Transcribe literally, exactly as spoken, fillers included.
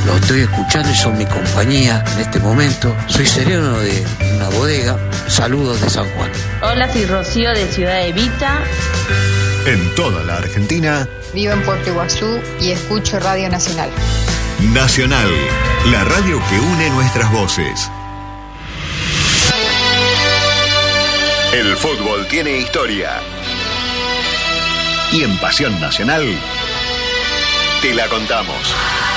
Los estoy escuchando y son mi compañía en este momento. Soy sereno de una bodega. Saludos de San Juan. Hola, soy Rocío de Ciudad Evita. En toda la Argentina. Vivo en Puerto Iguazú y escucho Radio Nacional. Nacional, la radio que une nuestras voces. El fútbol tiene historia. Y en Pasión Nacional te la contamos.